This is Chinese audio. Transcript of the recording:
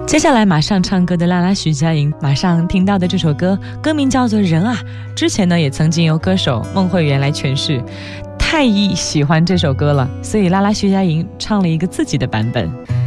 接下来马上唱歌的啦啦徐佳莹，马上听到的这首歌歌名叫做《人啊》，之前呢也曾经由歌手孟慧圆来诠释，太喜欢这首歌了，所以啦啦徐佳莹唱了一个自己的版本。